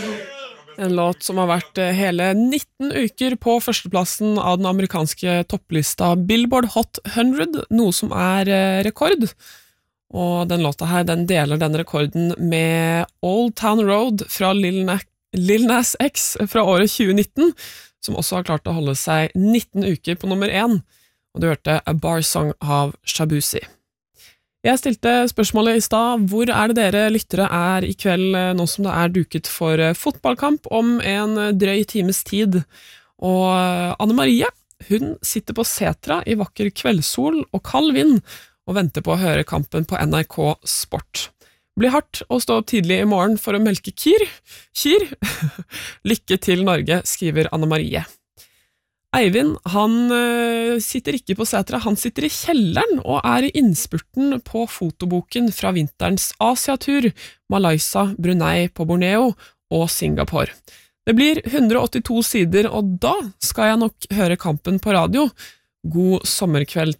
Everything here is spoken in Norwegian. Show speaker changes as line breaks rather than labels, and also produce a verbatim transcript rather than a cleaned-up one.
En låt som har vært eh, hele nitten uker på førsteplassen av den amerikanske topplista Billboard Hot hundre, noe som er eh, rekord. Og den låta her, den deler den rekorden med Old Town Road fra Lil, Na- Lil Nas X fra året tjue nitten, som også har klart å holde seg nitten uker på nummer én. Og du hørte A Bar Song av Shabuzi. Jeg stilte spørsmålet i stad, hvor er det dere lyttere er i kveld eh, nå som det er duket for eh, fotballkamp om en eh, drøy times tid? Og eh, Anne Marie, hun sitter på setra i vakker kveldssol og kald vind og venter på å høre kampen på N R K Sport. Blir hardt å stå opp tidlig i morgen for å melke kyr. Kyr. Lykke til Norge, skriver Anne Marie. Eivind, han øh, sitter ikke på setra, han sitter i kjelleren og er i innspurten på fotoboken fra vinterens Asia-tur, Malaysia, Brunei på Borneo og Singapore. Det blir hundre åttito sider, og da skal jeg nok høre kampen på radio. God sommerkveld